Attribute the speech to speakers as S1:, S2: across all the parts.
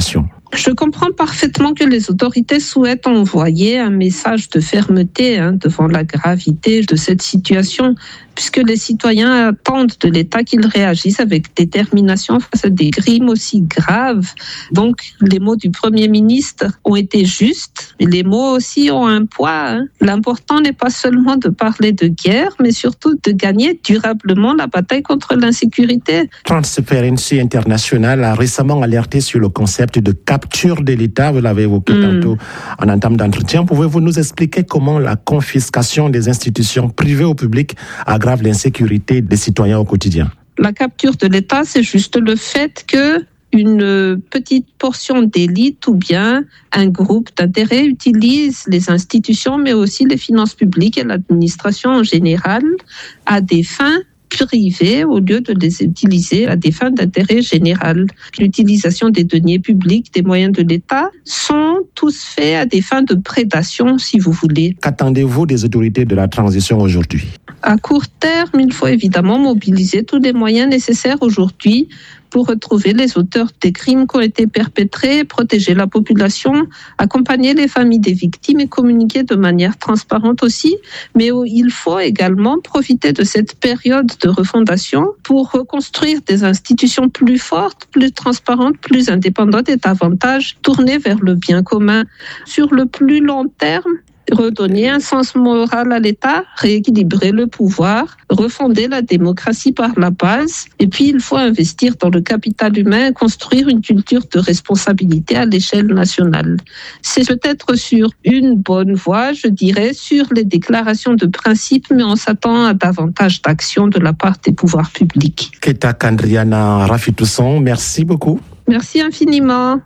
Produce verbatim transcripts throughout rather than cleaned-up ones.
S1: situation ?
S2: Je comprends parfaitement que les autorités souhaitent envoyer un message de fermeté hein, devant la gravité de cette situation, puisque les citoyens attendent de l'État qu'il réagisse avec détermination face à des crimes aussi graves. Donc, les mots du Premier ministre ont été justes, mais les mots aussi ont un poids. Hein. L'important n'est pas seulement de parler de guerre, mais surtout de gagner durablement la bataille contre l'insécurité.
S1: Transparency International a récemment alerté sur le concept de capture de l'État. Vous l'avez évoqué mm. tantôt en entame d'entretien. Pouvez-vous nous expliquer comment la confiscation des institutions privées au public aggrave l'insécurité des citoyens au quotidien?
S2: La capture de l'État, c'est juste le fait que une petite portion d'élite ou bien un groupe d'intérêt utilise les institutions, mais aussi les finances publiques et l'administration en général à des fins privées au lieu de les utiliser à des fins d'intérêt général. L'utilisation des deniers publics, des moyens de l'État, sont tous faits à des fins de prédation, si vous voulez.
S1: Qu'attendez-vous des autorités de la transition aujourd'hui ?
S2: À court terme, il faut évidemment mobiliser tous les moyens nécessaires aujourd'hui pour retrouver les auteurs des crimes qui ont été perpétrés, protéger la population, accompagner les familles des victimes et communiquer de manière transparente aussi. Mais il faut également profiter de cette période de refondation pour reconstruire des institutions plus fortes, plus transparentes, plus indépendantes et davantage tournées vers le bien commun. Sur le plus long terme, redonner un sens moral à l'État, rééquilibrer le pouvoir, refonder la démocratie par la base. Et puis, il faut investir dans le capital humain, construire une culture de responsabilité à l'échelle nationale. C'est peut-être sur une bonne voie, je dirais, sur les déclarations de principe, mais on s'attend à davantage d'actions de la part des pouvoirs publics.
S1: Keta Kandriana Rafitousson, merci beaucoup.
S2: Merci infiniment.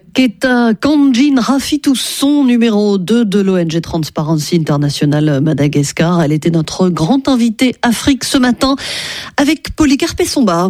S3: Keta Kandjin Rafitousson, numéro deux de l'O N G Transparency International Madagascar. Elle était notre grande invitée Afrique ce matin avec Polycarpe Somba.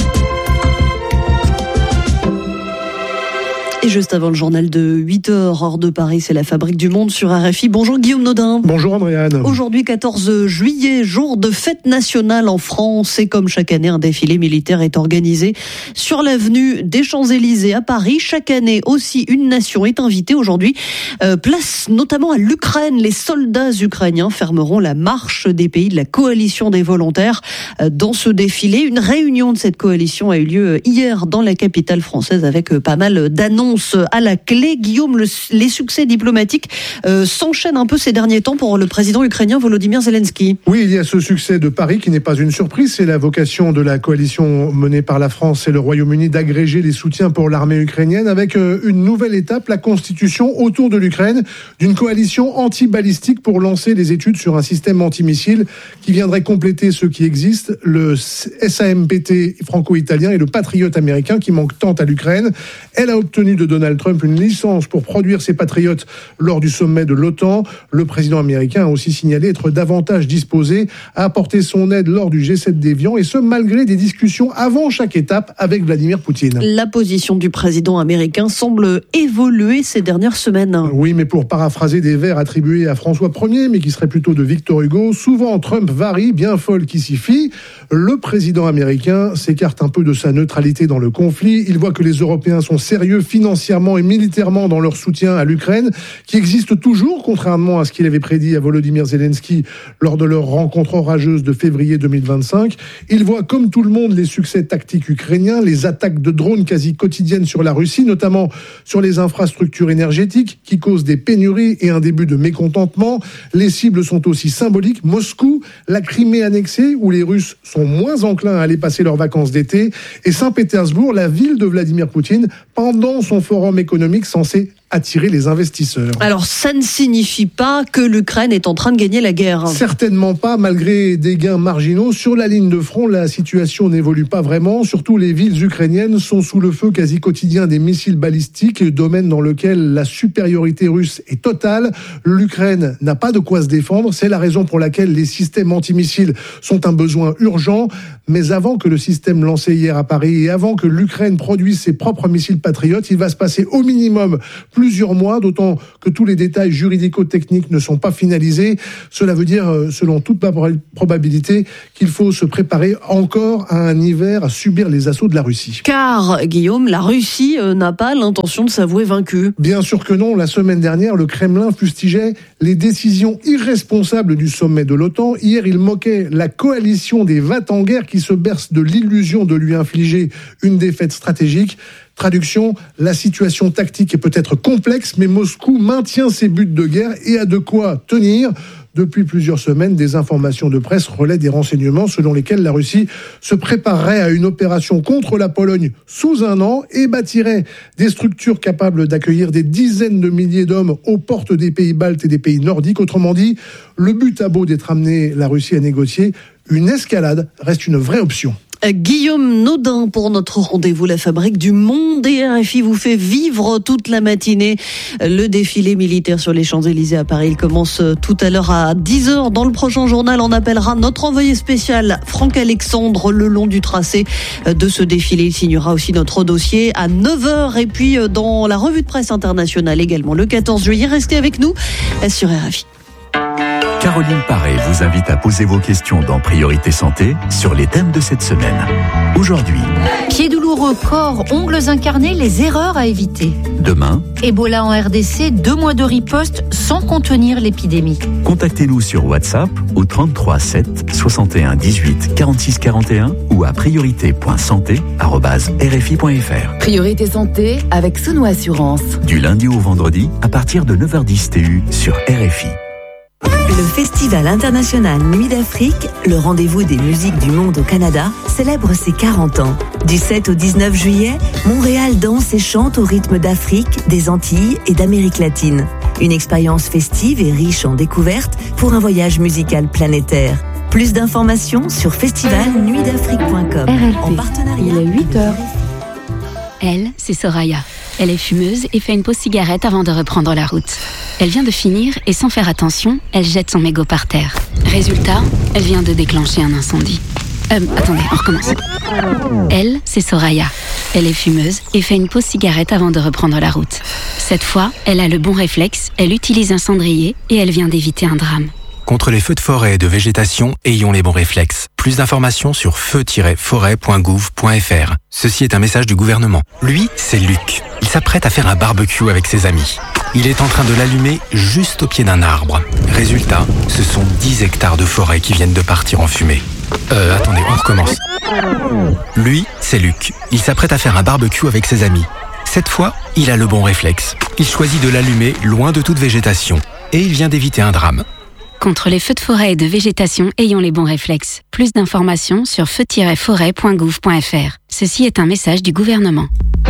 S3: Et juste avant le journal de huit heures, hors de Paris, c'est la Fabrique du Monde sur R F I. Bonjour Guillaume Naudin.
S4: Bonjour Andréane.
S3: Aujourd'hui, quatorze juillet, jour de fête nationale en France. Et comme chaque année, un défilé militaire est organisé sur l'avenue des Champs-Élysées à Paris. Chaque année aussi, une nation est invitée. Aujourd'hui, euh, place notamment à l'Ukraine. Les soldats ukrainiens fermeront la marche des pays de la coalition des volontaires euh, dans ce défilé. Une réunion de cette coalition a eu lieu hier dans la capitale française avec euh, pas mal d'annonces à la clé. Guillaume, le, les succès diplomatiques euh, s'enchaînent un peu ces derniers temps pour le président ukrainien Volodymyr Zelensky.
S4: Oui, il y a ce succès de Paris qui n'est pas une surprise. C'est la vocation de la coalition menée par la France et le Royaume-Uni d'agréger les soutiens pour l'armée ukrainienne avec euh, une nouvelle étape, la constitution autour de l'Ukraine d'une coalition anti-balistique pour lancer les études sur un système antimissile qui viendrait compléter ceux qui existent, le S A M P T franco-italien et le Patriot américain qui manque tant à l'Ukraine. Elle a obtenu de Donald Trump une licence pour produire ses patriotes lors du sommet de l'OTAN. Le président américain a aussi signalé être davantage disposé à apporter son aide lors du G sept d'Évian, et ce malgré des discussions avant chaque étape avec Vladimir Poutine.
S3: La position du président américain semble évoluer ces dernières semaines.
S4: Oui, mais pour paraphraser des vers attribués à François Ier, mais qui seraient plutôt de Victor Hugo, souvent Trump varie, bien folle qui s'y fie. Le président américain s'écarte un peu de sa neutralité dans le conflit. Il voit que les Européens sont sérieux financièrement et militairement dans leur soutien à l'Ukraine, qui existe toujours, contrairement à ce qu'il avait prédit à Volodymyr Zelensky lors de leur rencontre orageuse de février deux mille vingt-cinq. Il voit comme tout le monde les succès tactiques ukrainiens, les attaques de drones quasi quotidiennes sur la Russie, notamment sur les infrastructures énergétiques qui causent des pénuries et un début de mécontentement. Les cibles sont aussi symboliques. Moscou, la Crimée annexée, où les Russes sont moins enclins à aller passer leurs vacances d'été, et Saint-Pétersbourg, la ville de Vladimir Poutine, pendant son forum économique censé attirer les investisseurs.
S3: Alors, ça ne signifie pas que l'Ukraine est en train de gagner la guerre.
S4: Certainement pas, malgré des gains marginaux. Sur la ligne de front, la situation n'évolue pas vraiment. Surtout, les villes ukrainiennes sont sous le feu quasi quotidien des missiles balistiques, domaine dans lequel la supériorité russe est totale. L'Ukraine n'a pas de quoi se défendre. C'est la raison pour laquelle les systèmes antimissiles sont un besoin urgent. Mais avant que le système lancé hier à Paris et avant que l'Ukraine produise ses propres missiles patriotes, il va se passer au minimum plusieurs mois, d'autant que tous les détails juridico-techniques ne sont pas finalisés. Cela veut dire, selon toute probabilité, qu'il faut se préparer encore à un hiver à subir les assauts de la Russie.
S3: Car, Guillaume, la Russie euh, n'a pas l'intention de s'avouer vaincue.
S4: Bien sûr que non. La semaine dernière, le Kremlin fustigeait les décisions irresponsables du sommet de l'OTAN. Hier, il moquait la coalition des va-t-en-guerre qui se berce de l'illusion de lui infliger une défaite stratégique. Traduction, la situation tactique est peut-être complexe, mais Moscou maintient ses buts de guerre et a de quoi tenir. Depuis plusieurs semaines, des informations de presse relaient des renseignements selon lesquels la Russie se préparerait à une opération contre la Pologne sous un an et bâtirait des structures capables d'accueillir des dizaines de milliers d'hommes aux portes des pays baltes et des pays nordiques. Autrement dit, le but a beau d'être amené la Russie à négocier, une escalade reste une vraie option.
S3: Guillaume Naudin pour notre rendez-vous La Fabrique du Monde, et R F I vous fait vivre toute la matinée le défilé militaire sur les Champs-Élysées à Paris. Il commence tout à l'heure à dix heures. Dans le prochain journal, on appellera notre envoyé spécial Franck Alexandre le long du tracé de ce défilé. Il signera aussi notre dossier à neuf heures, et puis dans la revue de presse internationale également le quatorze juillet. Restez avec nous sur R F I.
S5: Caroline Paré vous invite à poser vos questions dans Priorité Santé sur les thèmes de cette semaine. Aujourd'hui,
S6: pieds douloureux, corps, ongles incarnés, les erreurs à éviter.
S5: Demain,
S6: Ebola en R D C, deux mois de riposte sans contenir l'épidémie.
S5: Contactez-nous sur WhatsApp au trente-trois sept soixante et un dix-huit quarante-six quarante et un ou à priorité point santé arobase r f i point f r.
S7: Priorité Santé avec Sono Assurance.
S5: Du lundi au vendredi à partir de neuf heures dix T U sur R F I.
S8: Le Festival international Nuit d'Afrique, le rendez-vous des musiques du monde au Canada, célèbre ses quarante ans. Du sept au dix-neuf juillet, Montréal danse et chante au rythme d'Afrique, des Antilles et d'Amérique latine. Une expérience festive et riche en découvertes pour un voyage musical planétaire. Plus d'informations sur festival nuit d'afrique point com. En partenariat.
S7: Il est huit heures.
S9: Elle, c'est Soraya. Elle est fumeuse et fait une pause cigarette avant de reprendre la route. Elle vient de finir et sans faire attention, elle jette son mégot par terre. Résultat, elle vient de déclencher un incendie. Euh, attendez, on recommence. Elle, c'est Soraya. Elle est fumeuse et fait une pause cigarette avant de reprendre la route. Cette fois, elle a le bon réflexe, elle utilise un cendrier et elle vient d'éviter un drame.
S10: Contre les feux de forêt et de végétation, ayons les bons réflexes. Plus d'informations sur feu tiret forêt point gouv point f r. Ceci est un message du gouvernement. Lui, c'est Luc. Il s'apprête à faire un barbecue avec ses amis. Il est en train de l'allumer juste au pied d'un arbre. Résultat, ce sont dix hectares de forêt qui viennent de partir en fumée. Euh, attendez, on recommence. Lui, c'est Luc. Il s'apprête à faire un barbecue avec ses amis. Cette fois, il a le bon réflexe. Il choisit de l'allumer loin de toute végétation. Et il vient d'éviter un drame.
S9: Contre les feux de forêt et de végétation, ayons les bons réflexes. Plus d'informations sur feu tiret forêt point gouv point f r. Ceci est un message du gouvernement.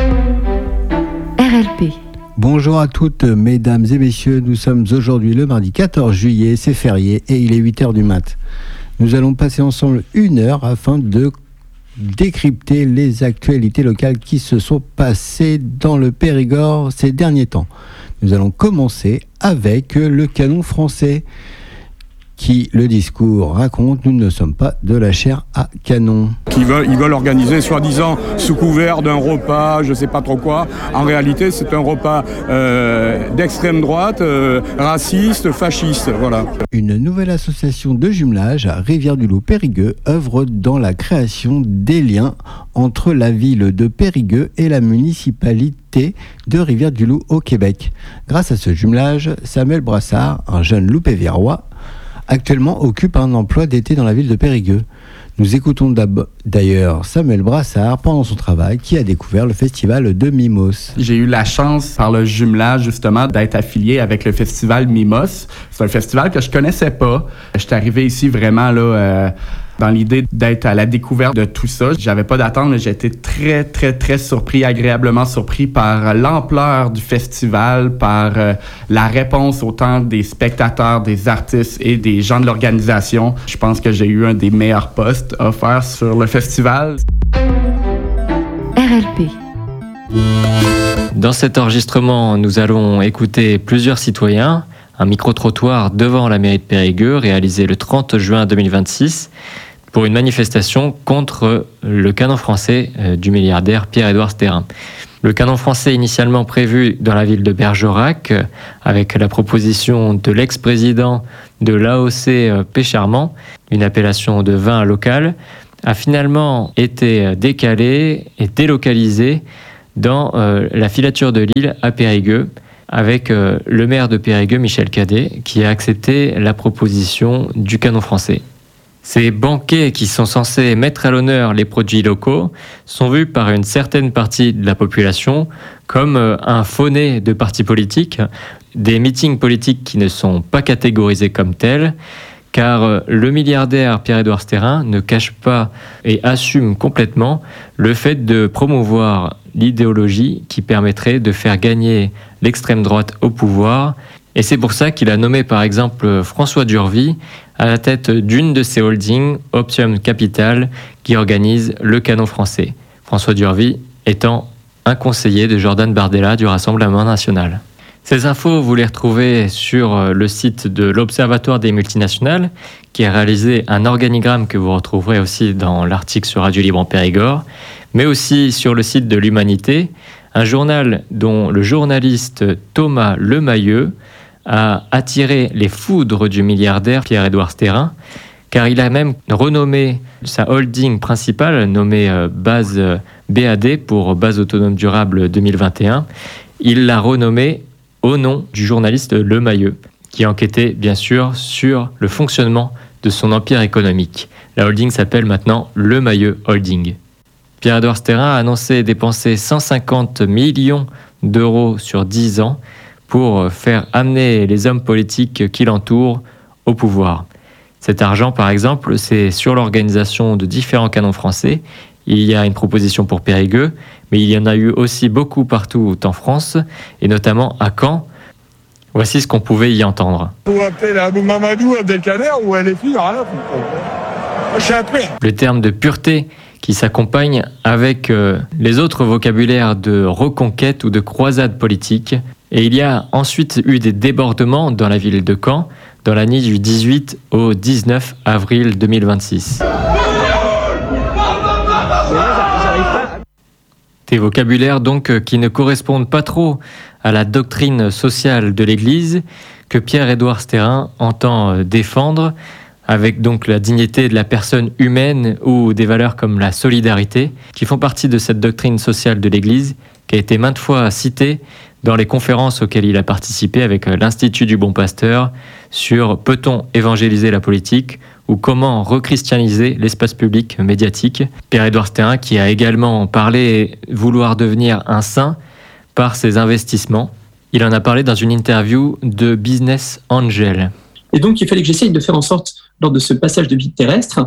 S7: R L P.
S11: Bonjour à toutes, mesdames et messieurs. Nous sommes aujourd'hui le mardi quatorze juillet, c'est férié et il est huit heures du mat. Nous allons passer ensemble une heure afin de décrypter les actualités locales qui se sont passées dans le Périgord ces derniers temps. Nous allons commencer avec le canon français qui, le discours raconte, nous ne sommes pas de la chair à canon.
S12: Ils veulent, ils veulent organiser, soi-disant, sous couvert d'un repas, je ne sais pas trop quoi. En réalité, c'est un repas euh, d'extrême droite, euh, raciste, fasciste, voilà.
S11: Une nouvelle association de jumelage à Rivière-du-Loup-Périgueux œuvre dans la création des liens entre la ville de Périgueux et la municipalité de Rivière-du-Loup au Québec. Grâce à ce jumelage, Samuel Brassard, un jeune loupéviérois, actuellement occupe un emploi d'été dans la ville de Périgueux. Nous écoutons d'ailleurs Samuel Brassard pendant son travail qui a découvert le festival de Mimos.
S13: J'ai eu la chance par le jumelage justement d'être affilié avec le festival Mimos. C'est un festival que je connaissais pas. Je suis arrivé ici vraiment là euh, dans l'idée d'être à la découverte de tout ça. J'avais pas d'attente, mais j'ai été très très très surpris, agréablement surpris par l'ampleur du festival, par euh, la réponse autant des spectateurs, des artistes et des gens de l'organisation. Je pense que j'ai eu un des meilleurs postes offerts sur le festival.
S7: R L P.
S14: Dans cet enregistrement, nous allons écouter plusieurs citoyens. Un micro-trottoir devant la mairie de Périgueux, réalisé le trente juin deux mille vingt-six. pour une manifestation contre le canon français du milliardaire Pierre-Édouard Sterrin. Le canon français initialement prévu dans la ville de Bergerac, avec la proposition de l'ex-président de l'A O C Pécharmant, une appellation de vin local, a finalement été décalé et délocalisé dans euh, la filature de Lille à Périgueux, avec euh, le maire de Périgueux, Michel Cadet, qui a accepté la proposition du canon français. Ces banquets qui sont censés mettre à l'honneur les produits locaux sont vus par une certaine partie de la population comme un faux-nez de partis politiques, des meetings politiques qui ne sont pas catégorisés comme tels, car le milliardaire Pierre-Édouard Sterrin ne cache pas et assume complètement le fait de promouvoir l'idéologie qui permettrait de faire gagner l'extrême droite au pouvoir. Et c'est pour ça qu'il a nommé par exemple François Durvy à la tête d'une de ses holdings, Optium Capital, qui organise le canon français. François Durvy étant un conseiller de Jordan Bardella du Rassemblement national. Ces infos, vous les retrouvez sur le site de l'Observatoire des multinationales, qui a réalisé un organigramme que vous retrouverez aussi dans l'article sur Radio Libre en Périgord, mais aussi sur le site de l'Humanité, un journal dont le journaliste Thomas Lemayeux a attiré les foudres du milliardaire Pierre-Édouard Sterrin, car il a même renommé sa holding principale, nommée Base B A D pour Base Autonome Durable deux mille vingt et un. Il l'a renommée au nom du journaliste Lemayeux, qui enquêtait bien sûr sur le fonctionnement de son empire économique. La holding s'appelle maintenant Lemayeux Holding. Pierre-Édouard Sterrin a annoncé dépenser cent cinquante millions d'euros sur dix ans pour faire amener les hommes politiques qui l'entourent au pouvoir. Cet argent, par exemple, c'est sur l'organisation de différents canons français. Il y a une proposition pour Périgueux, mais il y en a eu aussi beaucoup partout en France, et notamment à Caen. Voici ce qu'on pouvait y entendre.
S15: Vous appelez Abou Mamadou, Abdelkader ou L F I, rien. Je suis un peu.
S14: Le terme de pureté qui s'accompagne avec euh, les autres vocabulaires de reconquête ou de croisade politique. Et il y a ensuite eu des débordements dans la ville de Caen, dans la nuit du dix-huit au dix-neuf avril deux mille vingt-six. Des vocabulaires donc qui ne correspondent pas trop à la doctrine sociale de l'Église que Pierre-Édouard Sterrin entend défendre, avec donc la dignité de la personne humaine ou des valeurs comme la solidarité, qui font partie de cette doctrine sociale de l'Église, qui a été maintes fois citée dans les conférences auxquelles il a participé avec l'Institut du Bon Pasteur sur « Peut-on évangéliser la politique ?» ou « Comment rechristianiser l'espace public médiatique ?» Pierre-Édouard Sterrin qui a également parlé vouloir devenir un saint par ses investissements. Il en a parlé dans une interview de Business Angel.
S16: Et donc, il fallait que j'essaye de faire en sorte, lors de ce passage de vie terrestre,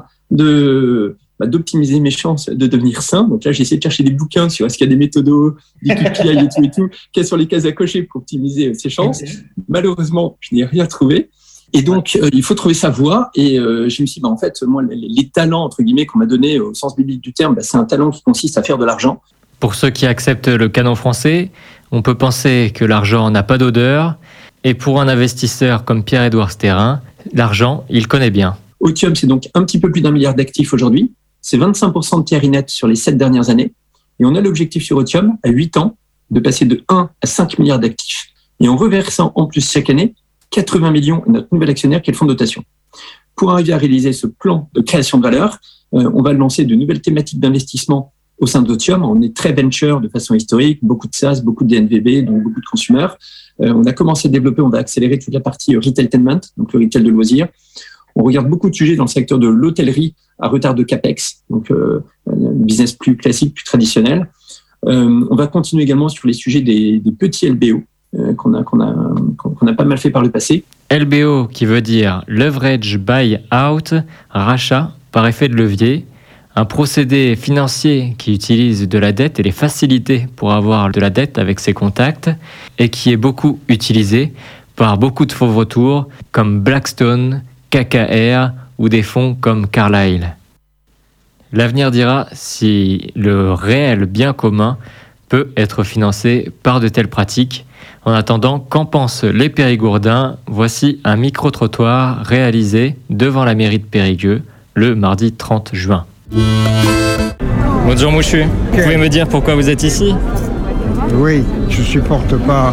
S16: de, bah, d'optimiser mes chances de devenir saint. Donc là, j'ai essayé de chercher des bouquins sur est-ce qu'il y a des méthodos, des K P I et tout et tout, quelles sont les cases à cocher pour optimiser ces chances. Malheureusement, je n'ai rien trouvé. Et donc, euh, il faut trouver sa voie. Et euh, je me suis dit, bah, en fait, moi, les, les talents, entre guillemets, qu'on m'a donné au sens biblique du terme, bah, c'est un talent qui consiste à faire de l'argent.
S14: Pour ceux qui acceptent le canon français, on peut penser que l'argent n'a pas d'odeur. Et pour un investisseur comme Pierre-Édouard Sterrin, l'argent, il connaît bien.
S16: Otium, c'est donc un petit peu plus d'un milliard d'actifs aujourd'hui. C'est vingt-cinq pour cent de Thierry Net sur les sept dernières années. Et on a l'objectif sur Otium, à huit ans, de passer de un à cinq milliards d'actifs. Et en reversant en plus chaque année quatre-vingts millions à notre nouvel actionnaire qui est le fonds de dotation. Pour arriver à réaliser ce plan de création de valeur, euh, on va lancer de nouvelles thématiques d'investissement au sein d'Otium. On est très venture de façon historique, beaucoup de SaaS, beaucoup de D N V B, donc beaucoup de consumers. Euh, on a commencé à développer, on va accélérer toute la partie retailtainment, donc le retail de loisirs. On regarde beaucoup de sujets dans le secteur de l'hôtellerie à retard de CAPEX, donc euh, un business plus classique, plus traditionnel. Euh, on va continuer également sur les sujets des, des petits L B O euh, qu'on a, qu'on a, qu'on a pas mal fait par le passé.
S14: L B O qui veut dire Leverage Buy Out, rachat par effet de levier. Un procédé financier qui utilise de la dette et les facilités pour avoir de la dette avec ses contacts et qui est beaucoup utilisé par beaucoup de faux retours comme Blackstone, K K R ou des fonds comme Carlyle. L'avenir dira si le réel bien commun peut être financé par de telles pratiques. En attendant, qu'en pensent les Périgourdins ? Voici un micro-trottoir réalisé devant la mairie de Périgueux le mardi trente juin. Bonjour Mouchu, vous pouvez me dire pourquoi vous êtes ici ?
S17: Oui, je ne supporte pas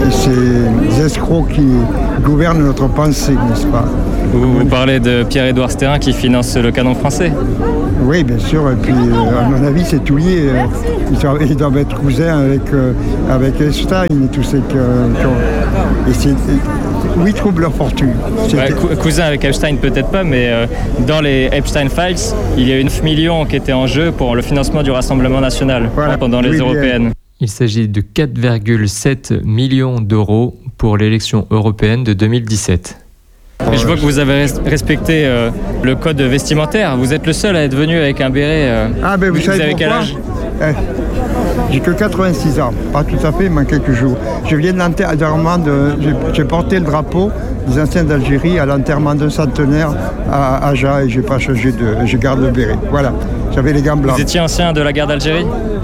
S17: ces escrocs qui gouvernent notre pensée, n'est-ce pas ?
S14: Vous, vous parlez de Pierre-Édouard Stérin qui finance le canon français ?
S17: Oui, bien sûr, et puis euh, à mon avis c'est tout lié. Ils doivent, ils doivent être cousins avec, euh, avec Epstein et tous ces... Euh, et c'est, où ils trouvent leur fortune.
S14: Ouais, cou- cousin avec Epstein peut-être pas, mais euh, dans les Epstein Files, il y a eu neuf millions qui étaient en jeu pour le financement du Rassemblement National voilà. pendant les oui, européennes. Bien. Il s'agit de quatre virgule sept millions d'euros pour l'élection européenne de deux mille dix-sept. Et je vois que vous avez respecté euh, le code vestimentaire. Vous êtes le seul à être venu avec un béret. Euh,
S17: ah ben vous, vous savez
S14: avez
S17: pourquoi
S14: quel âge ?
S17: eh, J'ai que quatre-vingt-six ans, pas tout à fait, mais quelques jours. Je viens de l'enterrement de... J'ai, j'ai porté le drapeau des anciens d'Algérie à l'enterrement d'un centenaire à Aja et j'ai pas changé de... Je garde le béret. Voilà, j'avais les gants blancs.
S14: Vous étiez ancien de la guerre d'Algérie ?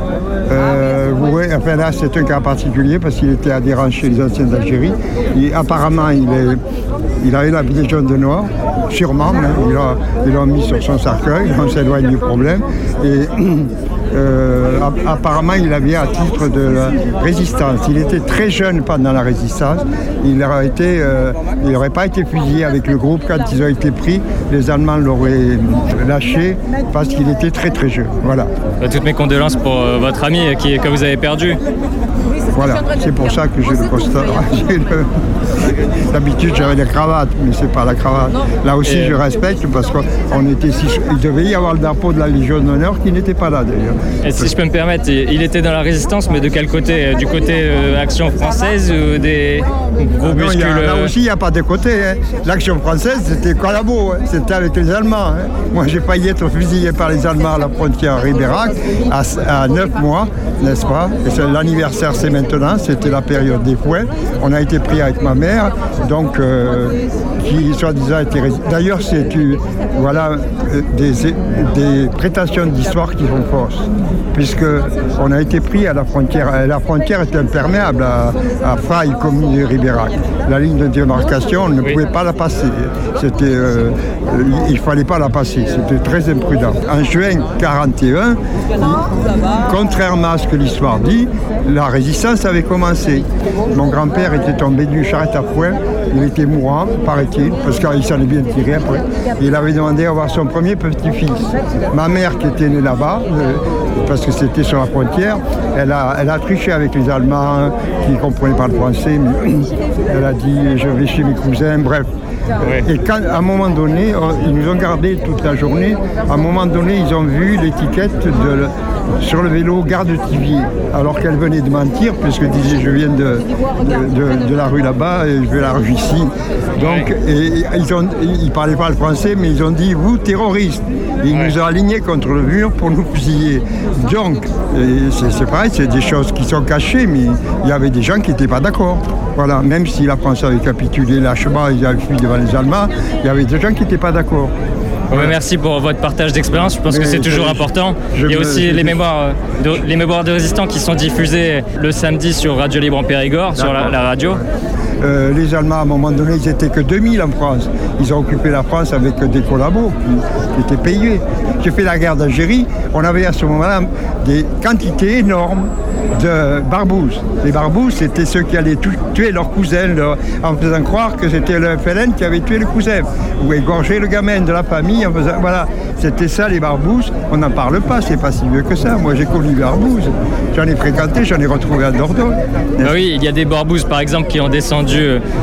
S17: Euh, oui, enfin là c'est un cas particulier parce qu'il était adhérent chez les anciens d'Algérie. Et apparemment il, est, il avait la Légion de noir, sûrement, mais ils l'ont, ils l'ont mis sur son cercueil, on s'éloigne du problème. Et euh, apparemment il avait à titre de la résistance. Il était très jeune pendant la résistance. Il n'aurait été, euh, il aurait pas été fusillé avec le groupe quand ils ont été pris. Les Allemands l'auraient lâché parce qu'il était très très jeune. Voilà.
S14: Toutes mes condoléances pour euh, votre ami qui, que vous avez perdu.
S17: Voilà, c'est pour ça que j'ai le constat. J'ai le... D'habitude j'avais la cravate, mais c'est pas la cravate. Là aussi Et... je respecte parce qu'on était six... Il devait y avoir le drapeau de la Légion d'honneur qui n'était pas là d'ailleurs.
S14: Et si je peux me permettre, il était dans la résistance, mais de quel côté ? Du côté euh, Action française ou des groupuscules ?
S17: Non, a, là aussi il n'y a pas de côté. Hein. L'Action française c'était collabo, hein. C'était avec les Allemands. Hein. Moi j'ai failli être fusillé par les Allemands à la frontière Ribérac à, à neuf mois, n'est-ce pas ? Et c'est, l'anniversaire c'est maintenant, c'était la période des fouets. On a été pris avec ma mère, donc euh, qui soi-disant était résistante. D'ailleurs, c'est tu, voilà, euh, des, des prétentions d'histoire qui font force, puisque on a été pris à la frontière. La frontière était imperméable à, à Faille, commune de Ribérac. La ligne de démarcation, on ne oui. pouvait pas la passer. C'était, euh, il ne fallait pas la passer. C'était très imprudent. En juin quarante et un, il, contrairement à ce que l'histoire dit, la résistance avait commencé. Mon grand-père était tombé d'une charrette à foin, il était mourant, paraît-il, parce qu'il s'en est bien tiré après. Il avait demandé à avoir son premier petit-fils. Ma mère, qui était née là-bas, euh, parce que c'était sur la frontière, elle a, elle a triché avec les Allemands, qui ne comprenaient pas le français, mais elle a dit « je vais chez mes cousins », bref. Et quand, à un moment donné, ils nous ont gardés toute la journée, à un moment donné, ils ont vu l'étiquette de... sur le vélo Gare de Thiviers, alors qu'elle venait de mentir, puisqu'elle disait je viens de, de, de, de la rue là-bas et je vais la rue ici. Donc, et, ils ont, ils parlaient pas le français, mais ils ont dit vous terroristes. Et ils nous ont alignés contre le mur pour nous fusiller. Donc, c'est, c'est pareil, c'est des choses qui sont cachées, mais il y avait des gens qui n'étaient pas d'accord. Voilà, même si la France avait capitulé lâchement, ils avaient fui devant les Allemands, il y avait des gens qui n'étaient pas d'accord.
S14: Ouais. Ouais, merci pour votre partage d'expérience, je pense mais que c'est toujours je, important. Je, Il y a aussi je, les, mémoires de, les mémoires de résistants qui sont diffusées le samedi sur Radio Libre en Périgord, D'accord. sur la, la radio.
S17: Euh, les Allemands, à un moment donné, ils n'étaient que deux mille en France. Ils ont occupé la France avec des collabos qui, qui étaient payés. J'ai fait la guerre d'Algérie, on avait à ce moment-là des quantités énormes de barbouzes. Les barbouzes, c'était ceux qui allaient tuer leurs cousins leur, en faisant croire que c'était le F L N qui avait tué le cousin ou égorgé le gamin de la famille en faisant... Voilà, c'était ça les barbouzes. On n'en parle pas, c'est pas si vieux que ça. Moi, j'ai connu les barbouzes. J'en ai fréquenté, j'en ai retrouvé à Dordogne.
S14: Ah oui, il y a des barbouzes, par exemple, qui ont descendu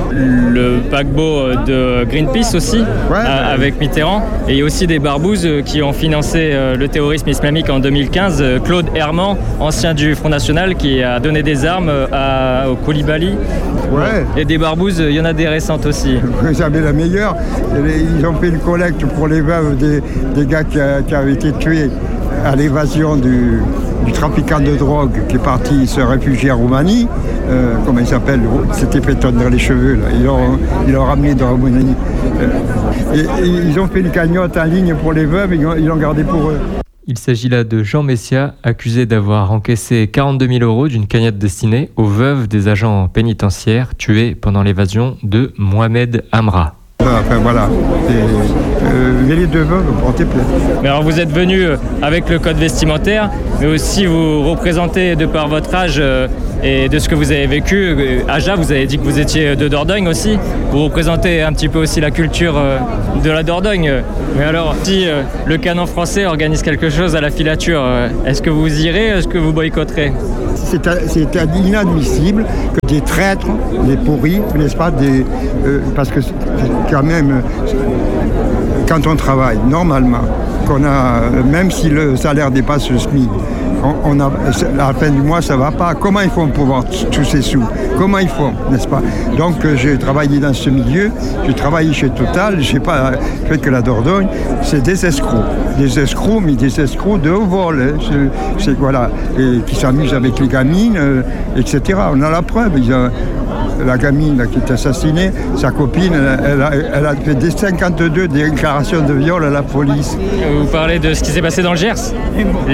S14: le paquebot de Greenpeace aussi, ouais, euh, avec Mitterrand. Et il y a aussi des barbouzes qui ont financé euh, le terrorisme islamique en deux mille quinze. Claude Herman, ancien du Front National, qui a donné des armes à, au Koulibaly.
S17: Ouais.
S14: Et des barbouzes, il y en a des récentes aussi.
S17: Vous avez la meilleure. Ils ont fait une collecte pour les veuves des, des gars qui, a, qui avaient été tués à l'évasion du, du trafiquant de drogue qui est parti se réfugier en Roumanie. Euh, comment il s'appelle? C'était fait tondre les cheveux. Là. Ils, l'ont, ils l'ont ramené de Roumanie. Euh, et, et ils ont fait une cagnotte en ligne pour les veuves et ils l'ont gardé pour eux.
S14: Il s'agit là de Jean Messia, accusé d'avoir encaissé quarante-deux mille euros d'une cagnotte destinée aux veuves des agents pénitentiaires tués pendant l'évasion de Mohamed Amra.
S17: Enfin voilà, et, euh, les deux veulent porter plainte.
S14: Mais alors vous êtes venu avec le code vestimentaire, mais aussi vous représentez de par votre âge euh, et de ce que vous avez vécu. Aja, vous avez dit que vous étiez de Dordogne aussi. Vous représentez un petit peu aussi la culture euh, de la Dordogne. Mais alors, si euh, le canon français organise quelque chose à la filature, euh, est-ce que vous irez, est-ce que vous boycotterez ?
S17: C'est, c'est inadmissible que des traîtres, des pourris, n'est-ce pas, des, euh, parce que quand même, quand on travaille normalement, qu'on a, même si le salaire dépasse le SMIC, on, on a, à la fin du mois, ça ne va pas. Comment ils font pour avoir tous ces sous ? Comment ils font, n'est-ce pas ? Donc, euh, j'ai travaillé dans ce milieu, j'ai travaillé chez Total, je n'ai pas fait que la Dordogne, c'est des escrocs. Des escrocs, mais des escrocs de haut vol, hein. c'est, c'est, voilà, et qui s'amusent avec les gamines, euh, et cetera. On a la preuve. Ils ont, la gamine là, qui est assassinée, sa copine, elle, elle, a, elle a fait des cinquante-deux déclarations de viol à la police.
S14: Vous parlez de ce qui s'est passé dans le Gers ? Liana ?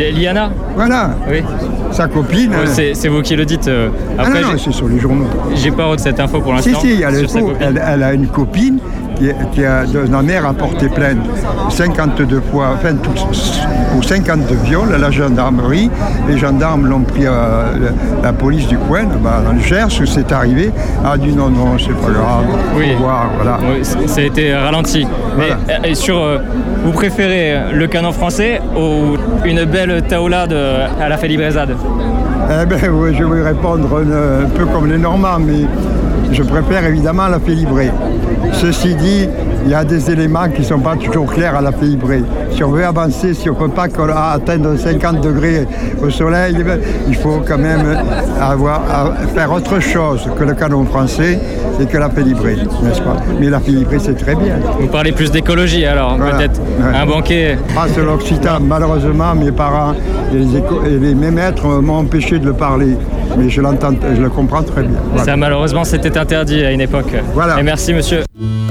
S17: Voilà.
S14: Oui.
S17: Sa copine.
S14: Oh, c'est, c'est vous qui le dites. Euh, après,
S17: ah non, non, c'est sur les journaux.
S14: J'ai pas cette info pour l'instant.
S17: Si, si, elle, elle, elle a une copine qui, qui a, dont la mère a porté plainte cinquante-deux fois, enfin, tout, pour cinquante viols à la gendarmerie. Les gendarmes l'ont pris à la, la police du coin, bah, dans le Gers, où c'est arrivé. A dit non, non, c'est pas grave,
S14: oui.
S17: Faut voir, voilà.
S14: Oui, ça a été ralenti. Voilà. Et, et sur, euh, vous préférez le canon français ou une belle taoulade à la Félibrésade ?
S17: Eh bien, oui, je vais répondre un, un peu comme les Normands, mais je préfère évidemment la Félibrée. Ceci dit, il y a des éléments qui ne sont pas toujours clairs à la Félibrée. Si on veut avancer, si on ne peut pas atteindre cinquante degrés au soleil, il faut quand même avoir, faire autre chose que le canon français et que la Félibrée, n'est-ce pas ? Mais la Félibrée, c'est très bien.
S14: Vous parlez plus d'écologie alors, voilà. Peut-être ouais. Un banquet.
S17: Pas sur l'occitan, malheureusement, mes parents et les, éco- et les mes maîtres m'ont empêché de le parler. Mais je l'entends, je le comprends très bien.
S14: Voilà. Ça, malheureusement, c'était interdit à une époque.
S17: Voilà.
S14: Et merci, monsieur.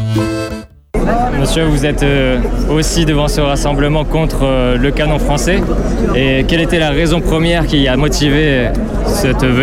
S14: Monsieur, vous êtes euh, aussi devant ce rassemblement contre euh, le canon français. Et quelle était la raison première qui a motivé cette venue ?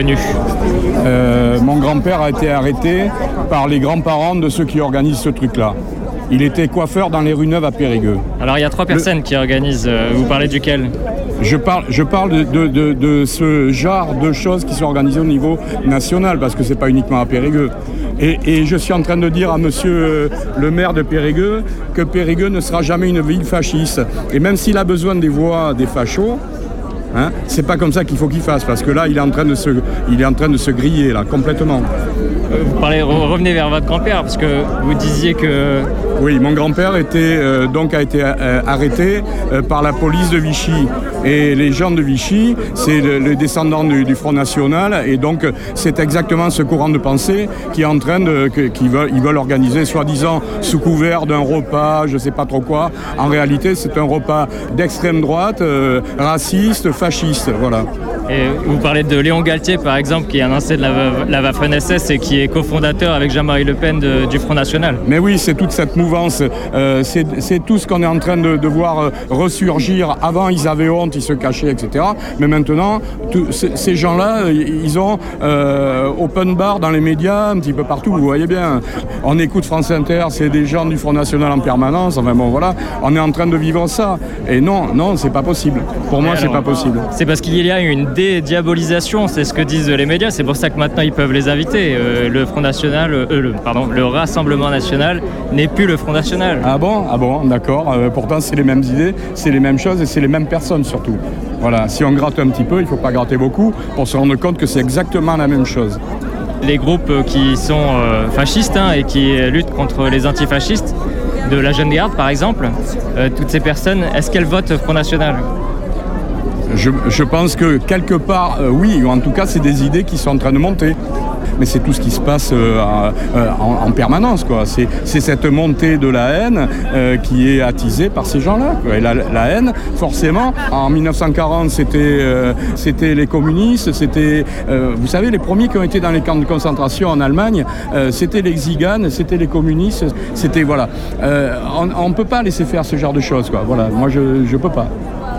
S12: euh, Mon grand-père a été arrêté par les grands-parents de ceux qui organisent ce truc-là. Il était coiffeur dans les rues Neuves à Périgueux.
S14: Alors il y a trois personnes le... qui organisent. Euh, vous parlez duquel ?
S12: Je parle, je parle de, de, de, de ce genre de choses qui sont organisées au niveau national, parce que c'est pas uniquement à Périgueux. Et, et je suis en train de dire à monsieur le maire de Périgueux que Périgueux ne sera jamais une ville fasciste. Et même s'il a besoin des voix des fachos, hein, c'est pas comme ça qu'il faut qu'il fasse, parce que là, il est en train de se, il est en train de se griller, là, complètement.
S14: Vous parlez, revenez vers votre grand-père, parce que vous disiez que...
S12: Oui, mon grand-père était, euh, donc a été euh, arrêté euh, par la police de Vichy. Et les gens de Vichy, c'est le, le descendant du, du Front National, et donc c'est exactement ce courant de pensée qui est en train de... Que, qui veulent, ils veulent organiser, soi-disant, sous couvert d'un repas, je sais pas trop quoi. En réalité, c'est un repas d'extrême droite, euh, raciste, fasciste, voilà.
S14: Et vous parlez de Léon Galtier, par exemple, qui est un ancien de la, la Waffen-S S et qui est cofondateur avec Jean-Marie Le Pen de, du Front National.
S12: Mais oui, c'est toute cette mouvance. Euh, c'est, c'est tout ce qu'on est en train de, de voir ressurgir. Avant, ils avaient honte, ils se cachaient, et cetera. Mais maintenant, tout, ces gens-là, ils ont euh, open bar dans les médias, un petit peu partout. Vous voyez bien. On écoute France Inter, c'est des gens du Front National en permanence. Enfin bon, voilà. On est en train de vivre ça. Et non, non, c'est pas possible. Pour moi, alors, c'est pas possible.
S14: C'est parce qu'il y a une dédiabolisation, c'est ce que disent les médias. C'est pour ça que maintenant ils peuvent les inviter. Euh, le Front National, euh, le, pardon, le Rassemblement National n'est plus le Front National.
S12: Ah bon, ah bon, d'accord. Euh, pourtant, c'est les mêmes idées, c'est les mêmes choses et c'est les mêmes personnes surtout. Voilà. Si on gratte un petit peu, il faut pas gratter beaucoup pour se rendre compte que c'est exactement la même chose.
S14: Les groupes qui sont euh, fascistes hein, et qui luttent contre les antifascistes, de la Jeune Garde par exemple, euh, toutes ces personnes, est-ce qu'elles votent Front National ?
S12: Je, je pense que quelque part, euh, oui, ou en tout cas, c'est des idées qui sont en train de monter. Mais c'est tout ce qui se passe euh, euh, en, en permanence, quoi. C'est, c'est cette montée de la haine euh, qui est attisée par ces gens-là, quoi. Et la, la haine, forcément, en dix-neuf cent quarante, c'était, euh, c'était les communistes, c'était, euh, vous savez, les premiers qui ont été dans les camps de concentration en Allemagne, euh, c'était les Tziganes, c'était les communistes, c'était, voilà. Euh, on ne peut pas laisser faire ce genre de choses, quoi. Voilà, moi, je ne peux pas.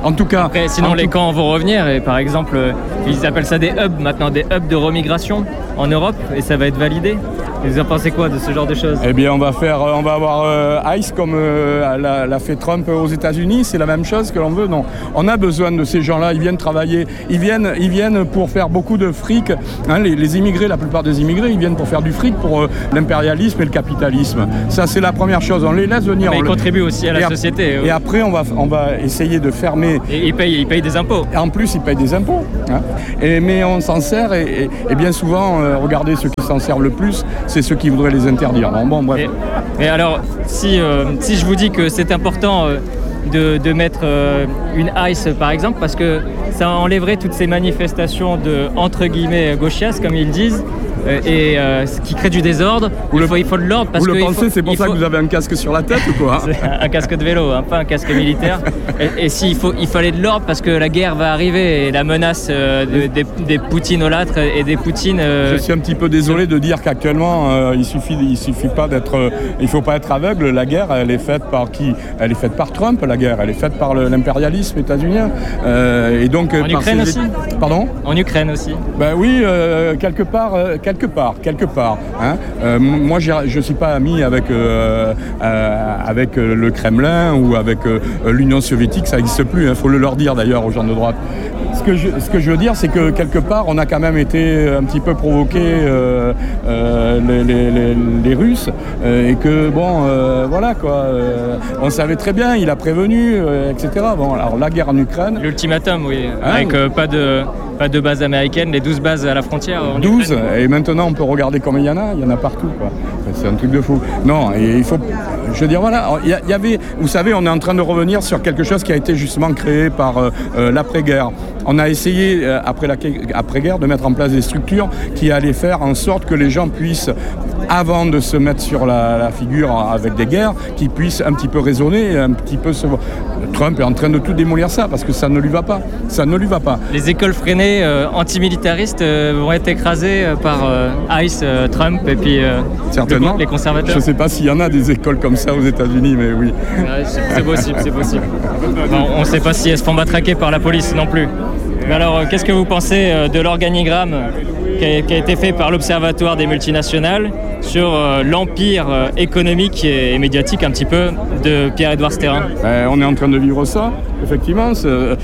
S12: En tout cas...
S14: Après, sinon, les
S12: tout...
S14: camps vont revenir et par exemple, ils appellent ça des hubs maintenant, des hubs de remigration en Europe et ça va être validé. Et vous en pensez quoi de ce genre de choses?
S12: Eh bien, on va faire, on va avoir euh, ICE comme euh, l'a, l'a fait Trump aux États-Unis. C'est la même chose que l'on veut. Non, on a besoin de ces gens-là. Ils viennent travailler. Ils viennent, ils viennent pour faire beaucoup de fric. Hein, les, les immigrés, la plupart des immigrés, ils viennent pour faire du fric pour euh, l'impérialisme et le capitalisme. Ça, c'est la première chose. On les laisse venir.
S14: Mais
S12: ils
S14: le... contribuent aussi à la
S12: et
S14: société.
S12: Et après, on va, on va essayer de fermer.
S14: Et ils payent, ils payent des impôts.
S12: Et en plus, ils payent des impôts. Hein. Et, mais on s'en sert. Et, et, et bien souvent, euh, regardez ceux qui s'en servent le plus, c'est ceux qui voudraient les interdire. Bon, bon, bref.
S14: Et, et alors, si, euh, si je vous dis que c'est important euh, de, de mettre euh, une ICE, par exemple, parce que ça enlèverait toutes ces manifestations de, entre guillemets, gauchias, comme ils disent, euh, et euh, ce qui crée du désordre, il, le, faut, il faut de l'ordre. Parce
S12: vous
S14: que
S12: le pensez,
S14: faut,
S12: c'est pour ça
S14: faut...
S12: que vous avez un casque sur la tête ou quoi?
S14: Un casque de vélo, hein, pas un casque militaire. Et, et s'il faut, il fallait de l'ordre parce que la guerre va arriver et la menace euh, de, des, des poutinolâtres et des poutines... Euh...
S12: Je suis un petit peu désolé de dire qu'actuellement, euh, il suffit, il suffit pas d'être... Euh, il faut pas être aveugle. La guerre, elle est faite par qui? Elle est faite par Trump, la guerre. Elle est faite par le, l'impérialisme états-unien. Euh, et donc,
S14: en
S12: par
S14: Ukraine
S12: ces...
S14: aussi.
S12: Pardon?
S14: En Ukraine aussi.
S12: Ben oui, euh, quelque part, euh, quelque part, quelque part. Hein. Euh, moi, je suis pas ami avec euh, euh, avec le Kremlin ou avec euh, l'Union soviétique. Ça n'existe plus. Il hein, faut le leur dire d'ailleurs aux gens de droite. Ce que je, ce que je veux dire, c'est que quelque part, on a quand même été un petit peu provoqué euh, euh, les, les, les, les Russes euh, et que bon, euh, voilà quoi. Euh, on savait très bien, il a prévenu, euh, et cetera. Bon, alors la guerre en Ukraine.
S14: L'ultimatum, oui, hein, avec euh, pas de pas de base américaine, les douze bases à la frontière. En
S12: douze,
S14: Ukraine.
S12: Et maintenant on peut regarder combien il y en a. Il y en a partout, quoi. C'est un truc de fou. Non, et il faut. Je veux dire, voilà, il y, y avait, vous savez, on est en train de revenir sur quelque chose qui a été justement créé par euh, euh, l'après-guerre. On a essayé, euh, après la après-guerre, de mettre en place des structures qui allaient faire en sorte que les gens puissent, avant de se mettre sur la, la figure avec des guerres, qu'ils puissent un petit peu raisonner, un petit peu se voir. Trump est en train de tout démolir ça, parce que ça ne lui va pas. Ça ne lui va pas.
S14: Les écoles freinées euh, antimilitaristes euh, vont être écrasées euh, par euh, ICE, euh, Trump et puis euh,
S12: certainement.
S14: Le, les conservateurs.
S12: Je ne sais pas s'il y en a des écoles comme ça aux États-Unis, mais oui.
S14: Ouais, c'est possible, c'est possible. Bon, on ne sait pas si elles se font matraquer par la police non plus. Mais alors, qu'est-ce que vous pensez de l'organigramme qui a, qui a été fait par l'Observatoire des multinationales sur euh, l'empire euh, économique et, et médiatique un petit peu de Pierre-Édouard Stérin?
S12: euh, On est en train de vivre ça, effectivement. Euh,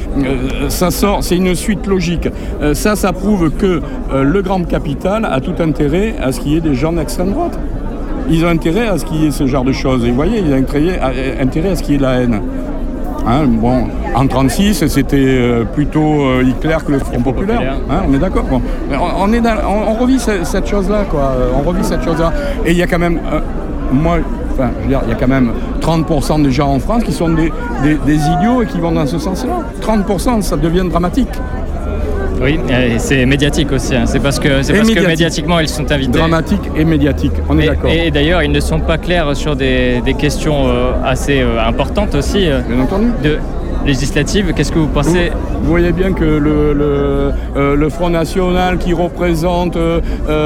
S12: ça sort, c'est une suite logique. Euh, ça, ça prouve que euh, le grand capital a tout intérêt à ce qu'il y ait des gens d'extrême droite. Ils ont intérêt à ce qu'il y ait ce genre de choses. Et vous voyez, ils ont intérêt à, intérêt à ce qu'il y ait de la haine. Hein, bon, en trente-six, c'était euh, plutôt euh, Hitler que le Front populaire. Hein, on est d'accord. Bon. On, on, est dans, on, on revit cette, cette chose-là, quoi. On revit cette chose-là. Et il y a quand même, euh, moi, enfin, je veux dire, il y a quand même trente pour cent des gens en France qui sont des, des, des idiots et qui vont dans ce sens-là. trente pour cent, ça devient dramatique.
S14: Oui, et c'est médiatique aussi. Hein. C'est parce, que, c'est parce médiatique. que médiatiquement, ils sont invités.
S12: Dramatique et médiatique, on est
S14: et,
S12: d'accord.
S14: Et, et d'ailleurs, ils ne sont pas clairs sur des, des questions euh, assez euh, importantes aussi. Euh,
S12: Bien entendu.
S14: De législatives. Qu'est-ce que vous pensez?
S12: Vous, vous voyez bien que le, le, euh, le Front National qui représente euh,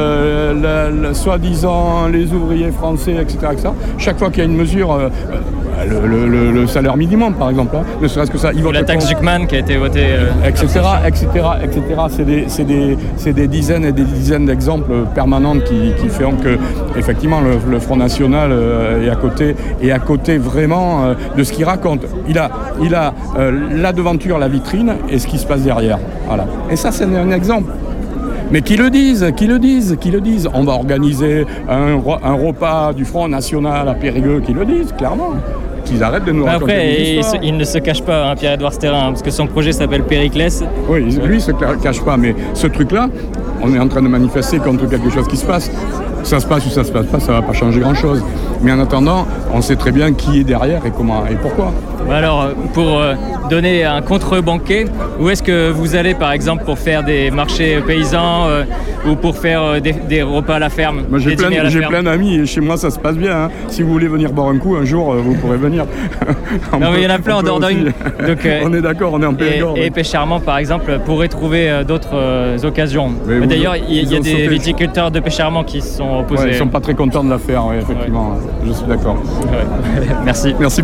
S12: euh, la, la, soi-disant les ouvriers français, et cetera, et cetera, chaque fois qu'il y a une mesure... Euh, Le, le, le salaire minimum, par exemple, hein. Ne serait-ce que ça.
S14: Ou la taxe Zuckman qui a été votée,
S12: euh, et cetera, et cetera, et cetera. C'est des, c'est des, c'est des dizaines et des dizaines d'exemples permanents qui, qui font que, effectivement, le, le Front National euh, est à côté, est à côté vraiment euh, de ce qu'il raconte. Il a, il a euh, la devanture, la vitrine, et ce qui se passe derrière. Voilà. Et ça, c'est un exemple. Mais qui le disent, qui le disent, qui le disent. On va organiser un, un repas du Front National à Périgueux, qui le disent, clairement. Qu'ils arrêtent de nous raconter
S14: Après,
S12: des histoires.
S14: il, il ne se cache pas, hein, Pierre-Édouard Stérin, parce que son projet s'appelle Périclès.
S12: Oui, lui, il ne se cache pas, mais ce truc-là, on est en train de manifester contre quelque chose qui se passe. Ça se passe ou ça se passe pas, ça ne va pas changer grand-chose. Mais en attendant, on sait très bien qui est derrière et comment et pourquoi.
S14: Alors, pour euh, donner un contre-banquet, où est-ce que vous allez, par exemple, pour faire des marchés paysans euh, ou pour faire euh, des, des repas à la ferme?
S12: Moi, j'ai plein, j'ai plein d'amis et chez moi, ça se passe bien. Hein. Si vous voulez venir boire un coup, un jour, euh, vous pourrez venir.
S14: Non, mais il y en a plein en Dordogne.
S12: Donc, euh, on est d'accord, on est en Périgord.
S14: Et, et Pêche-Charmant, par exemple, pourrait trouver euh, d'autres euh, occasions. Mais mais d'ailleurs, il y, y a des sauté. viticulteurs de Pêche-Charmant qui sont opposés.
S12: Ouais, ils ne sont pas très contents de la faire, oui, effectivement. Ouais. Je suis d'accord.
S14: Ouais. Merci.
S12: Merci beaucoup.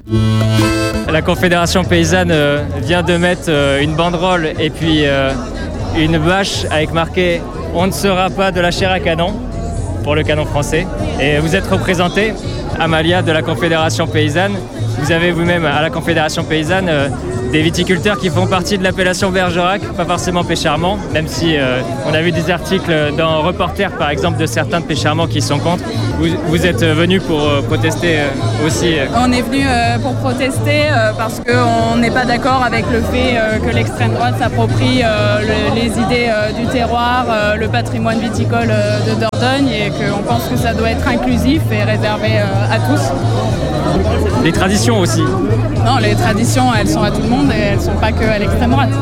S14: La Confédération paysanne vient de mettre une banderole et puis une bâche avec marqué « On ne sera pas de la chair à canon » pour le canon français. Et vous êtes représenté, Amalia, de la Confédération paysanne. Vous avez vous-même à la Confédération paysanne euh, des viticulteurs qui font partie de l'appellation Bergerac, pas forcément Pêche-Armand, même si euh, on a vu des articles dans Reporter, par exemple, de certains de Pêche-Armand qui sont contre. Vous, vous êtes venus pour euh, protester euh, aussi euh.
S18: On est venus euh, pour protester euh, parce qu'on n'est pas d'accord avec le fait euh, que l'extrême droite s'approprie euh, le, les idées euh, du terroir, euh, le patrimoine viticole euh, de Dordogne, et qu'on pense que ça doit être inclusif et réservé euh, à tous.
S14: Les traditions aussi.
S18: Non, les traditions, elles sont à tout le monde et elles ne sont pas que à l'extrême droite.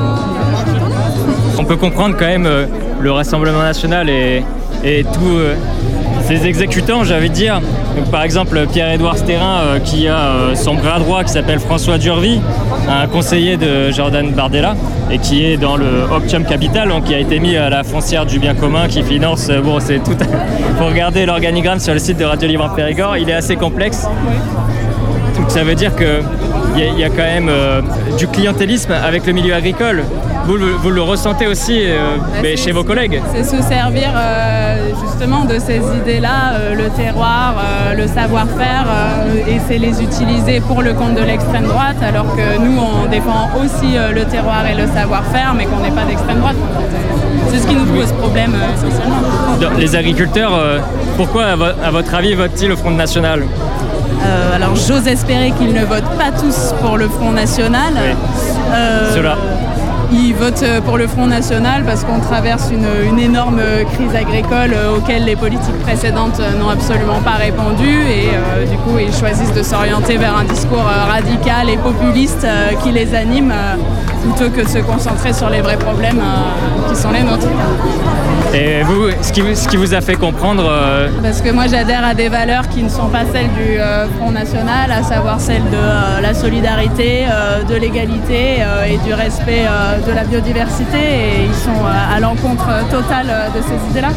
S14: On peut comprendre quand même euh, le Rassemblement national et, et tous euh, ses exécutants, j'ai envie de dire. Donc, par exemple, Pierre-Édouard Stérin, euh, qui a euh, son bras droit qui s'appelle François Durvy, un conseiller de Jordan Bardella, et qui est dans le Optium Capital, donc qui a été mis à la foncière du bien commun, qui finance, euh, bon, c'est tout. Faut regarder l'organigramme sur le site de Radio Libre en Périgord, il est assez complexe. Donc, ça veut dire qu'il y, y a quand même euh, du clientélisme avec le milieu agricole. Vous, vous le ressentez aussi euh, mais chez vos collègues.
S18: C'est se servir euh, justement de ces idées-là, euh, le terroir, euh, le savoir-faire, euh, et c'est les utiliser pour le compte de l'extrême droite, alors que nous, on défend aussi euh, le terroir et le savoir-faire, mais qu'on n'est pas d'extrême droite. C'est ce qui nous pose problème euh, essentiellement.
S14: Les agriculteurs, euh, pourquoi, à, vo- à votre avis, votent-ils au Front National ?
S18: Euh, alors j'ose espérer qu'ils ne votent pas tous pour le Front National.
S14: Oui.
S18: Euh,
S14: Ceux-là.
S18: Ils votent pour le Front National parce qu'on traverse une, une énorme crise agricole auquel les politiques précédentes n'ont absolument pas répondu, et euh, du coup ils choisissent de s'orienter vers un discours euh, radical et populiste euh, qui les anime euh, plutôt que de se concentrer sur les vrais problèmes euh, qui sont les nôtres.
S14: Et vous, ce qui, ce qui vous a fait comprendre euh...
S18: Parce que moi j'adhère à des valeurs qui ne sont pas celles du euh, Front National, à savoir celles de euh, la solidarité, euh, de l'égalité euh, et du respect euh, de la biodiversité, et ils sont euh, à l'encontre totale de ces idées-là.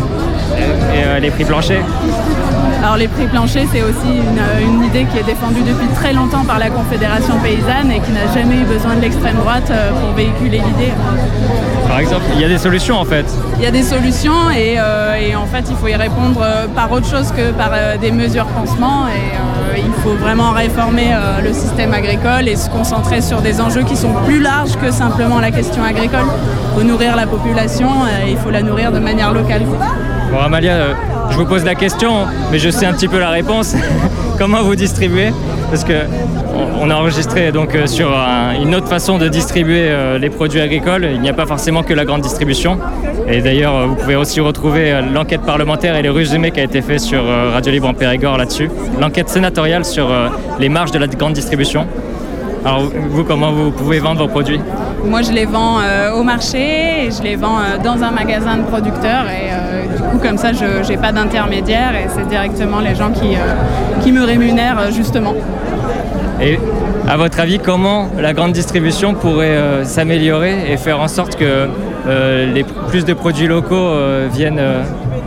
S14: Et euh, les prix planchers ?
S18: Alors les prix planchers, c'est aussi une, une idée qui est défendue depuis très longtemps par la Confédération paysanne et qui n'a jamais eu besoin de l'extrême droite pour véhiculer l'idée.
S14: Par exemple, il y a des solutions en fait.
S18: Il y a des solutions et, euh, et en fait il faut y répondre par autre chose que par euh, des mesures pansements, et euh, il faut vraiment réformer euh, le système agricole et se concentrer sur des enjeux qui sont plus larges que simplement la question agricole. Il faut nourrir la population et il faut la nourrir de manière locale.
S14: Bon Amalia, euh, je vous pose la question, mais je sais un petit peu la réponse. Comment vous distribuez ? Parce que on a enregistré donc sur un, une autre façon de distribuer euh, les produits agricoles. Il n'y a pas forcément que la grande distribution. Et d'ailleurs, vous pouvez aussi retrouver euh, l'enquête parlementaire et le résumé qui a été fait sur euh, Radio Libre en Périgord là-dessus. L'enquête sénatoriale sur euh, les marges de la grande distribution. Alors vous, comment vous pouvez vendre vos produits ?
S18: Moi, je les vends euh, au marché et je les vends euh, dans un magasin de producteurs, et euh, du coup, comme ça, je n'ai pas d'intermédiaire et c'est directement les gens qui, euh, qui me rémunèrent justement.
S14: Et à votre avis, comment la grande distribution pourrait euh, s'améliorer et faire en sorte que euh, les, plus de produits locaux euh, viennent euh...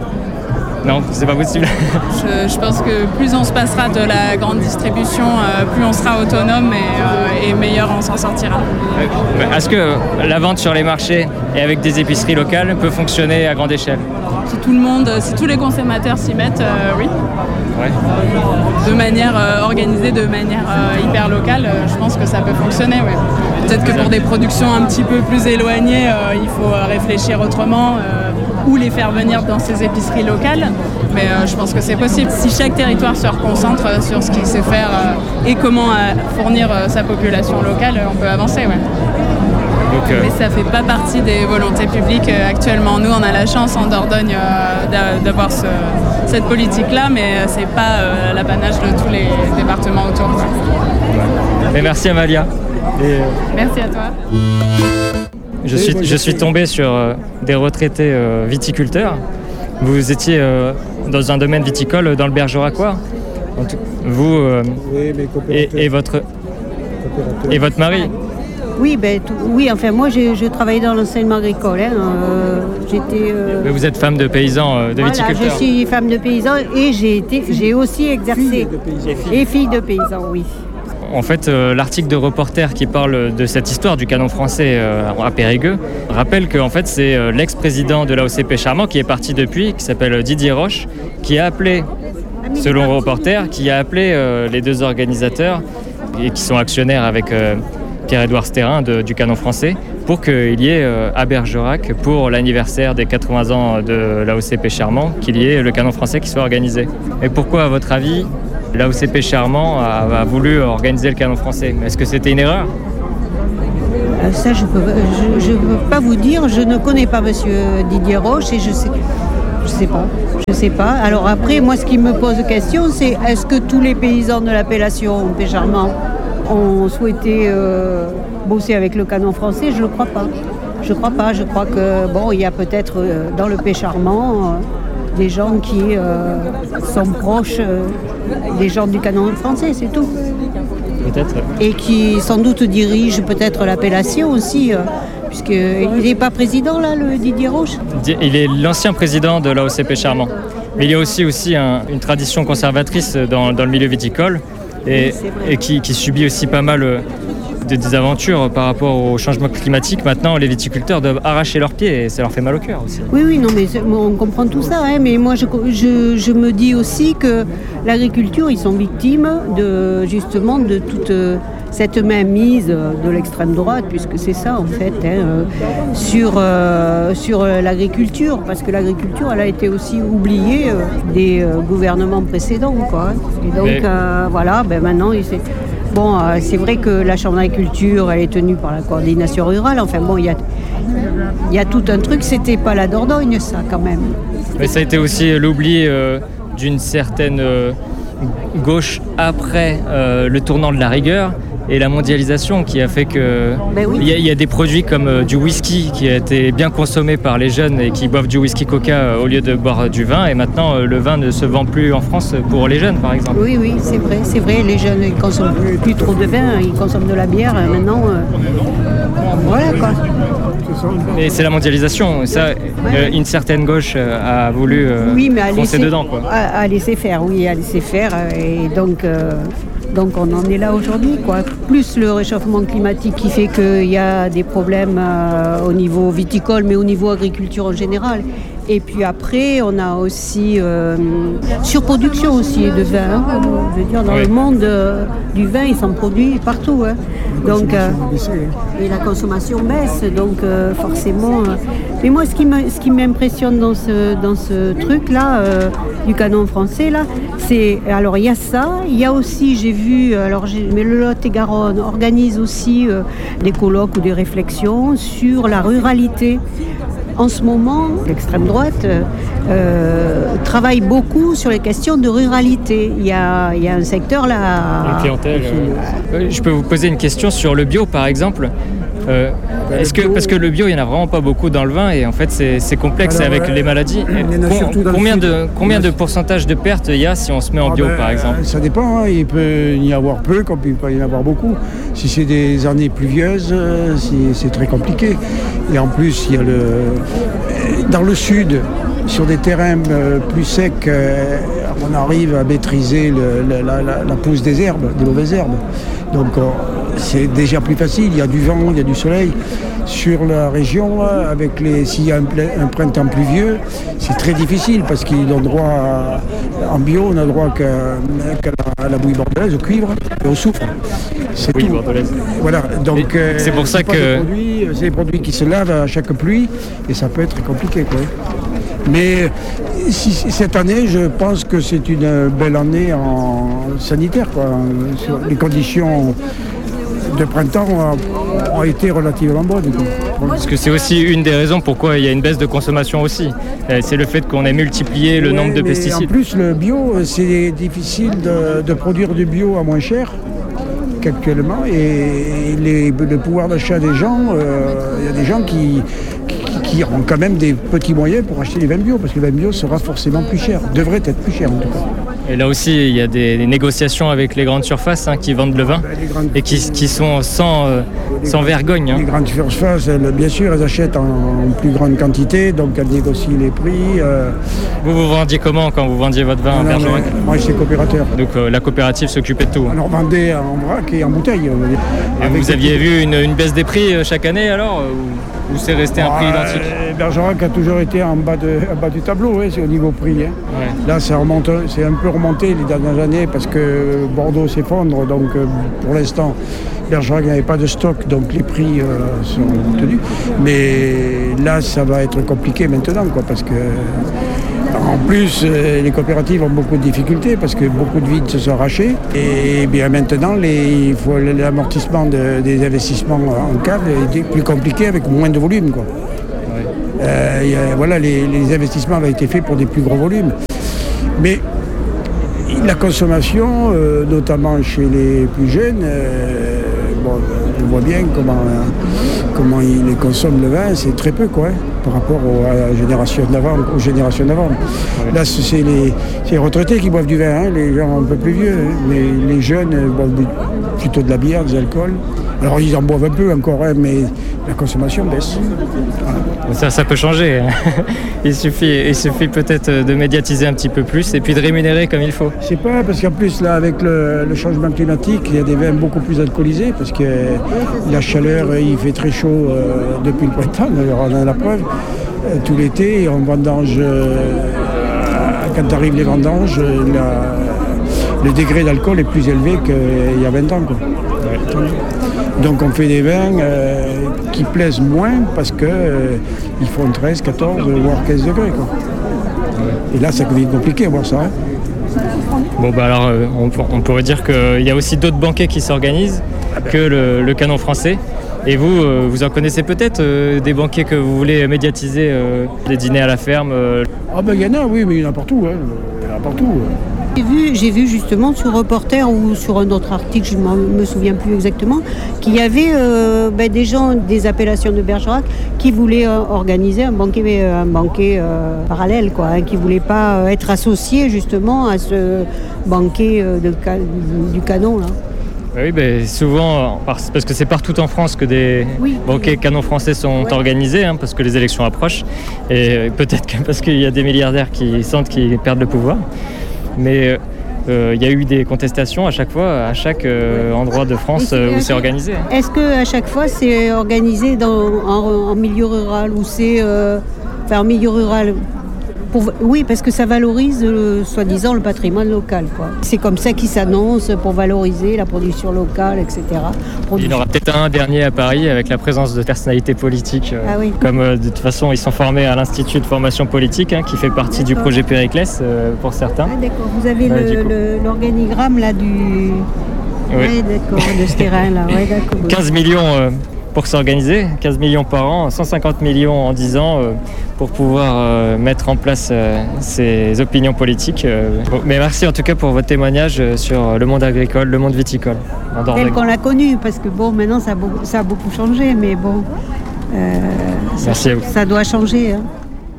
S14: Non, c'est pas possible.
S18: je, je pense que plus on se passera de la grande distribution, euh, plus on sera autonome et, euh, et meilleur on s'en sortira.
S14: Est-ce que la vente sur les marchés et avec des épiceries locales peut fonctionner à grande échelle ?
S18: Si tout le monde, si tous les consommateurs s'y mettent, euh, oui.
S14: Ouais.
S18: De manière euh, organisée, de manière euh, hyper locale, euh, je pense que ça peut fonctionner. Ouais. Peut-être que pour des productions un petit peu plus éloignées, euh, il faut euh, réfléchir autrement euh, ou les faire venir dans ces épiceries locales. Mais euh, je pense que c'est possible. Si chaque territoire se reconcentre sur ce qu'il sait faire euh, et comment euh, fournir euh, sa population locale, on peut avancer. Ouais.
S14: Donc, euh...
S18: Mais ça ne fait pas partie des volontés publiques euh, actuellement. Nous, on a la chance en Dordogne euh, d'avoir ce, cette politique-là, mais ce n'est pas euh, l'apanage de tous les départements autour.
S14: Ouais. Mais merci Amalia. Et, euh...
S18: Merci à toi.
S14: Je suis, je suis tombé sur euh, des retraités euh, viticulteurs. Vous étiez euh, dans un domaine viticole dans le Bergeracois. Vous euh,
S19: oui, mais
S14: et, et, votre, et votre mari.
S19: Oui, ben, tout, oui, enfin moi je, je travaillais dans l'enseignement agricole. Hein, euh, j'étais. Euh...
S14: Mais vous êtes femme de paysan, euh, de
S19: voilà,
S14: viticulteur.
S19: Je suis femme de paysan et j'ai été, j'ai aussi exercé. Fille de
S14: et,
S19: fille. et fille de paysan, oui.
S14: En fait, euh, l'article de Reporter qui parle de cette histoire du canon français euh, à Périgueux rappelle que en fait, c'est euh, l'ex-président de l'A O C P Charmant qui est parti depuis, qui s'appelle Didier Roche, qui a appelé, selon Reporter, qui a appelé euh, les deux organisateurs et qui sont actionnaires avec euh, Pierre-Édouard Stérin de, du canon français pour qu'il y ait euh, à Bergerac, pour l'anniversaire des quatre-vingts ans de l'A O C P Charmant, qu'il y ait le canon français qui soit organisé. Et pourquoi, à votre avis, l'A O C P Charmant a, a voulu organiser le canon français? Est-ce que c'était une erreur?
S19: euh, Ça, je ne peux, je, je peux pas vous dire. Je ne connais pas monsieur Didier Roche et je sais, je sais pas. Je sais pas. Alors après, moi, ce qui me pose question, c'est est-ce que tous les paysans de l'appellation Pé-Charmant ont souhaité euh, bosser avec le canon français? Je ne le crois pas. Je ne crois pas. Je crois que, bon, il y a peut-être euh, dans le Pé-Charmant euh, des gens qui euh, sont proches euh, des gens du canon français, c'est tout.
S14: Peut-être.
S19: Et qui sans doute dirigent peut-être l'appellation aussi, euh, puisqu'il n'est pas président là, le Didier Roche.
S14: Il est l'ancien président de l'A O C P Charmant. Mais il y a aussi, aussi un, une tradition conservatrice dans, dans le milieu viticole et, et qui, qui subit aussi pas mal de désaventures par rapport au changement climatique. Maintenant, les viticulteurs doivent arracher leurs pieds et ça leur fait mal au cœur aussi.
S19: Oui, oui, non, mais on comprend tout ça. Hein, mais moi, je, je, je me dis aussi que l'agriculture, ils sont victimes de, justement de toute cette mainmise de l'extrême droite, puisque c'est ça, en fait, hein, sur, euh, sur l'agriculture, parce que l'agriculture, elle a été aussi oubliée euh, des euh, gouvernements précédents, quoi. Et donc, mais... euh, voilà, ben maintenant, il s'est... Bon, euh, c'est vrai que la Chambre d'agriculture, elle est tenue par la coordination rurale. Enfin bon, il y a, y a tout un truc, c'était pas la Dordogne, ça, quand même.
S14: Mais ça a été aussi l'oubli euh, d'une certaine euh, gauche après euh, le tournant de la rigueur et la mondialisation qui a fait que ben oui. il, y a, il y a des produits comme euh, du whisky qui a été bien consommé par les jeunes et qui boivent du whisky coca euh, au lieu de boire du vin, et maintenant euh, le vin ne se vend plus en France pour les jeunes, par exemple.
S19: Oui, oui, c'est vrai, c'est vrai. Les jeunes ils consomment plus, plus trop de vin, ils consomment de la bière maintenant. Euh, voilà quoi.
S14: Et c'est la mondialisation. Ça, ouais. euh, une certaine gauche euh, a voulu euh,
S19: oui, mais
S14: foncer
S19: laisser,
S14: dedans, quoi.
S19: À, à laisser faire, oui, à laisser faire, et donc. Euh, Donc on en est là aujourd'hui, quoi. Plus le réchauffement climatique qui fait qu'il y a des problèmes euh, au niveau viticole, mais au niveau agriculture en général. Et puis après, on a aussi euh, surproduction aussi de vin. Hein. Je veux dire, dans oui. le monde euh, du vin, il s'en produit partout. Hein. Donc, euh, et la consommation baisse, donc euh, forcément. Euh, mais moi, ce qui, me, ce qui m'impressionne dans ce, dans ce truc-là, euh, du canon français, là, c'est. Alors, il y a ça. Il y a aussi, j'ai vu, alors, j'ai, mais le Lot-et-Garonne organise aussi euh, des colloques ou des réflexions sur la ruralité. En ce moment, l'extrême droite euh, travaille beaucoup sur les questions de ruralité. Il y a, il y a un secteur là...
S14: Une clientèle. Euh, je peux vous poser une question sur le bio, par exemple. Euh, est-ce que, parce que le bio, il n'y en a vraiment pas beaucoup dans le vin et en fait c'est, c'est complexe alors, avec euh, les maladies. Com- combien de, combien de pourcentage de pertes il y a si on se met en bio, ah ben, par exemple?
S20: Ça dépend, hein. Il peut y avoir peu comme il peut y en avoir beaucoup. Si c'est des années pluvieuses, c'est, c'est très compliqué. Et en plus, il y a le... dans le sud, sur des terrains plus secs, on arrive à maîtriser le, la, la, la pousse des herbes, des mauvaises herbes. Donc c'est déjà plus facile, il y a du vent, il y a du soleil. Sur la région, avec les, s'il y a un, un printemps pluvieux, c'est très difficile parce qu'ils ont droit, à, en bio, on a droit qu'à, qu'à la, à la bouillie bordelaise, au cuivre et au soufre. C'est
S14: oui,
S20: tout.
S14: Bordelaise.
S20: Voilà, donc euh,
S14: c'est pour ça
S20: c'est
S14: que
S20: des produits, c'est des produits qui se lavent à chaque pluie et ça peut être compliqué, quoi. Mais si, cette année, je pense que c'est une belle année en sanitaire, quoi. Sur les conditions de printemps ont été relativement bonnes.
S14: Parce que c'est aussi une des raisons pourquoi il y a une baisse de consommation aussi. C'est le fait qu'on ait multiplié le ouais, nombre de
S20: mais
S14: pesticides.
S20: En plus, le bio, c'est difficile de, de produire du bio à moins cher qu'actuellement. Et les, le pouvoir d'achat des gens, il euh, y a des gens qui, qui, qui ont quand même des petits moyens pour acheter les vins bio, parce que le vin bio sera forcément plus cher, devrait être plus cher en tout cas.
S14: Et là aussi, il y a des négociations avec les grandes surfaces hein, qui vendent le vin
S20: grandes...
S14: et qui, qui sont sans, euh, sans vergogne. Hein.
S20: Les grandes surfaces, elles, bien sûr, elles achètent en, en plus grande quantité, donc elles négocient les prix. Euh...
S14: Vous vous vendiez comment quand vous vendiez votre vin à Bergerac?
S20: Moi, je suis coopérateur.
S14: Donc euh, la coopérative s'occupait de tout.
S20: On en vendait en vrac et en bouteille.
S14: Et vous aviez vu une, une baisse des prix chaque année alors ou, ou c'est resté un prix
S20: euh,
S14: identique?
S20: Bergerac a toujours été en bas, de, en bas du tableau, hein, c'est au niveau prix. Hein. Ouais. Là, ça remonte, c'est un peu remonté les dernières années parce que Bordeaux s'effondre, donc euh, pour l'instant, Bergerac n'avait pas de stock, donc les prix euh, sont tenus. Mais là, ça va être compliqué maintenant, quoi, parce que en plus, euh, les coopératives ont beaucoup de difficultés parce que beaucoup de vides se sont arrachés. Et bien maintenant, les, il faut, l'amortissement de, des investissements en cave est plus compliqué avec moins de volume, quoi. Euh, y a, voilà, les, les investissements avaient été faits pour des plus gros volumes. Mais la consommation, euh, notamment chez les plus jeunes, euh, bon, on voit bien comment, euh, comment ils consomment le vin, c'est très peu quoi, hein, par rapport aux, à la génération d'avant, aux générations d'avant. Ouais. Là, c'est les, les retraités qui boivent du vin, hein, les gens un peu plus vieux, hein, mais les jeunes euh, boivent des, plutôt de la bière, des alcools. Alors ils en boivent un peu encore, hein, mais la consommation baisse.
S14: Voilà. Ça, ça peut changer. il suffit, il suffit peut-être de médiatiser un petit peu plus et puis de rémunérer comme il faut.
S20: Je sais pas, parce qu'en plus là, avec le, le changement climatique, il y a des vins beaucoup plus alcoolisés parce que la chaleur, il fait très chaud euh, depuis le printemps. D'ailleurs, on a la preuve. Euh, tout l'été, on vendange. Euh, quand arrivent les vendanges, la, le degré d'alcool est plus élevé qu'il y a vingt ans, quoi. Ouais. Donc on fait des vins euh, qui plaisent moins parce qu'ils euh, font treize, quatorze, voire quinze degrés, quoi. Et là, ça devient compliqué à voir ça. Hein.
S14: Bon, bah alors, euh, on, on pourrait dire qu'il y a aussi d'autres banquets qui s'organisent ah ben. que le, le Canon français. Et vous, euh, vous en connaissez peut-être euh, des banquets que vous voulez médiatiser, euh, des dîners à la ferme euh...
S20: Ah ben il y en a, oui, mais il y en a partout. Hein. Il y en a partout. Hein.
S19: J'ai vu, j'ai vu justement sur Reporter ou sur un autre article, je ne me souviens plus exactement, qu'il y avait euh, ben, des gens des appellations de Bergerac qui voulaient euh, organiser un banquet, un banquet euh, parallèle, quoi, hein, qui ne voulaient pas euh, être associés justement à ce banquet euh, de, du Canon. Là.
S14: Oui, ben, souvent, parce que c'est partout en France que des oui, banquets oui. Canons français sont ouais. organisés, hein, parce que les élections approchent, et peut-être que parce qu'il y a des milliardaires qui sentent qu'ils perdent le pouvoir. Mais il euh, y a eu des contestations à chaque fois, à chaque euh, endroit de France euh, où c'est organisé. Hein.
S19: Est-ce qu'à chaque fois c'est organisé dans, en, en milieu rural ou c'est euh, enfin, en milieu rural pour, oui, parce que ça valorise, euh, soi-disant, le patrimoine local, quoi. C'est comme ça qu'ils s'annoncent pour valoriser la production locale, et cetera. Production.
S14: Il y en aura peut-être un dernier à Paris avec la présence de personnalités politiques. Euh, ah oui. Comme euh, de toute façon, ils sont formés à l'Institut de formation politique, hein, qui fait partie d'accord. du projet Périclès euh, pour certains.
S19: Ah, d'accord. Vous avez euh, le, le, l'organigramme là du. Oui, ouais, d'accord, de ce terrain-là. Ouais, d'accord.
S14: quinze millions euh, pour s'organiser, quinze millions par an, cent cinquante millions en dix ans. Euh, pour pouvoir euh, mettre en place euh, ces opinions politiques. Euh. Bon, mais merci en tout cas pour votre témoignage euh, sur le monde agricole, le monde viticole.
S19: Tel qu'on l'a connu, parce que bon, maintenant ça a beaucoup, ça a beaucoup changé, mais bon, euh, ça, ça doit changer. Hein.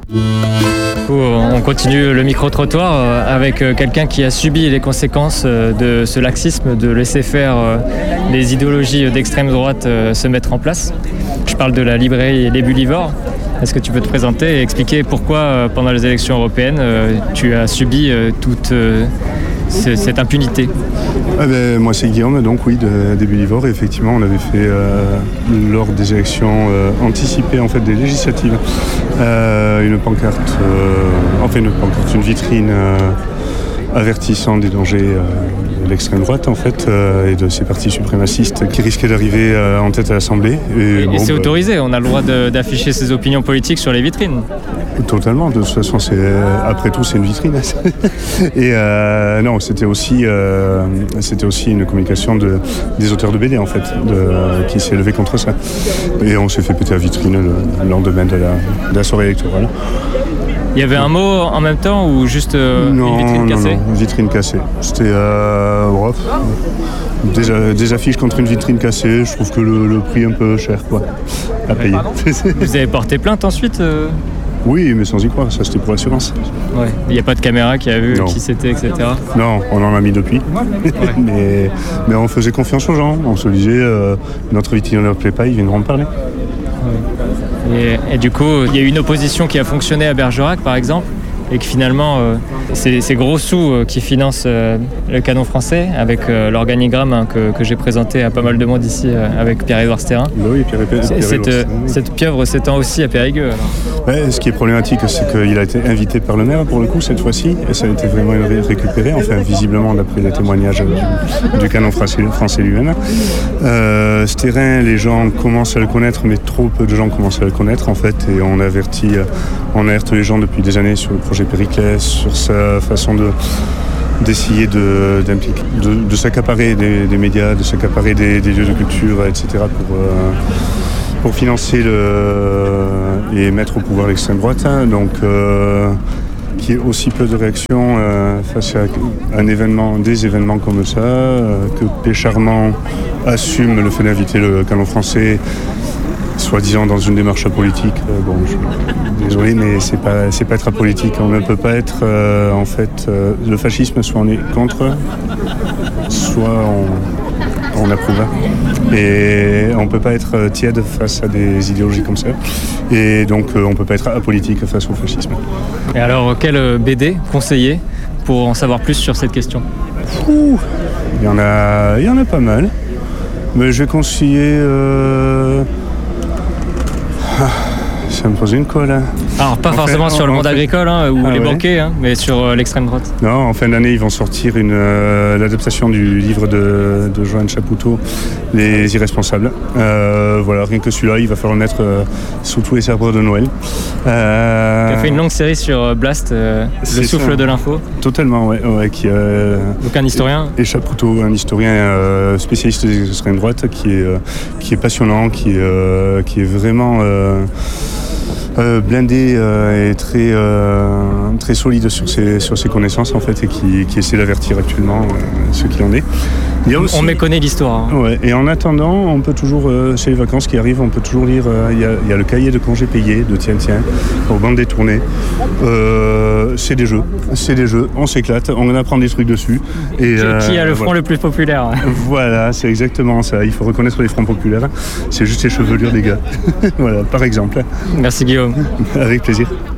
S14: Du coup, on continue le micro-trottoir avec quelqu'un qui a subi les conséquences de ce laxisme, de laisser faire les idéologies d'extrême droite se mettre en place. Je parle de la librairie Les Bullivores. Est-ce que tu peux te présenter et expliquer pourquoi, pendant les élections européennes, tu as subi toute cette impunité?
S21: Ah ben, moi, c'est Guillaume, donc oui, de, des Bullivores. Effectivement, on avait fait, euh, lors des élections euh, anticipées en fait, des législatives, euh, une pancarte, euh, enfin une pancarte, une vitrine euh, avertissant des dangers euh, de l'extrême droite en fait euh, et de ces partis suprémacistes qui risquaient d'arriver euh, en tête à l'Assemblée.
S14: Et, et, bon, c'est
S21: bah,
S14: autorisé, on a le droit de, d'afficher ses opinions politiques sur les vitrines.
S21: Totalement, de toute façon, c'est, après tout, c'est une vitrine. Et euh, non, c'était aussi, euh, c'était aussi une communication de, des auteurs de B D en fait, de, qui s'est levé contre ça. Et on s'est fait péter la vitrine le, le lendemain de la, de la soirée électorale.
S14: Il y avait un mot en même temps ou juste euh,
S21: non,
S14: une vitrine
S21: non,
S14: cassée?
S21: Non, une vitrine cassée. C'était... Euh, bref, Des, des affiches contre une vitrine cassée, je trouve que le, le prix est un peu cher, quoi, à payer.
S14: Vous avez porté plainte ensuite euh...
S21: Oui, mais sans y croire, ça c'était pour l'assurance.
S14: Ouais. Il n'y a pas de caméra qui a vu
S21: non.
S14: qui c'était, et cetera.
S21: Non, on en a mis depuis. Ouais. mais, mais on faisait confiance aux gens. On se disait, euh, notre vitrine ne leur plaît pas, ils viendront me parler.
S14: Ouais. Et, et du coup, il y a eu une opposition qui a fonctionné à Bergerac, par exemple, et que finalement, euh, c'est ces gros sous euh, qui financent euh, le canon français, avec euh, l'organigramme hein, que, que j'ai présenté à pas mal de monde ici euh, avec Pierre-Édouard Stérin.
S21: Bah oui, Pierre, Pierre, Pierre
S14: cette, euh, cette pieuvre s'étend aussi à Périgueux.
S21: Ouais, ce qui est problématique, c'est qu'il a été invité par le maire pour le coup cette fois-ci, et ça a été vraiment récupéré, enfin visiblement d'après les témoignages du, du canon français, français lui-même. Euh, Stérin, les gens commencent à le connaître, mais trop peu de gens commencent à le connaître en fait, et on avertit, on alerte les gens depuis des années sur le projet Périclès, sur sa façon de d'essayer de, de, de s'accaparer des, des médias, de s'accaparer des, des lieux de culture, et cetera pour, euh, pour financer le, et mettre au pouvoir l'extrême droite. Hein, donc, euh, qu'il y ait aussi peu de réactions euh, face à un événement, des événements comme ça, euh, que Pécharmant assume le fait d'inviter le canon français, soi-disant dans une démarche apolitique. Euh, bon, je, désolé, mais c'est pas, c'est pas être apolitique. On ne peut pas être, euh, en fait, euh, le fascisme, soit on est contre, soit on, on approuve. Et on ne peut pas être tiède face à des idéologies comme ça. Et donc, euh, on ne peut pas être apolitique face au fascisme.
S14: Et alors, quel B D conseiller pour en savoir plus sur cette question ?
S21: Ouh, il y en a, il y en a pas mal. Mais je vais conseiller... Euh... Ça me pose une colle. Hein.
S14: Alors, pas en forcément fait, sur le monde fait... agricole hein, ou ah, les ouais. banquiers, hein, mais sur euh, l'extrême droite.
S21: Non, en fin d'année, ils vont sortir une, euh, l'adaptation du livre de, de Joanne Chapoutot, Les Irresponsables. Euh, voilà, rien que celui-là, il va falloir le mettre euh, sous tous les arbres de Noël.
S14: Euh... Tu as fait une longue série sur Blast, euh, le souffle ça. de l'info.
S21: Totalement, ouais. ouais qui, euh,
S14: Donc un historien.
S21: Et, et Chapoutot, un historien euh, spécialiste des extrêmes droites, qui est, euh, qui est passionnant, qui est, euh, qui est vraiment... Euh, Euh, blindé euh, et très, euh, très solide sur ses, sur ses connaissances en fait, et qui, qui essaie d'avertir actuellement euh, ce qu'il en est.
S14: Il y a aussi, on méconnaît l'histoire. Hein.
S21: Ouais, et en attendant, on peut toujours, euh, chez les vacances qui arrivent, on peut toujours lire, euh, il y a, il y a le cahier de congés payés de Tiens Tiens, aux bandes détournées. Euh, c'est des jeux, c'est des jeux, on s'éclate, on apprend des trucs dessus.
S14: Et, qui, euh, qui a le front voilà. le plus populaire.
S21: Voilà, c'est exactement ça, il faut reconnaître les fronts populaires, c'est juste les chevelures des gars. Voilà, par exemple.
S14: Merci Guillaume.
S21: Avec plaisir.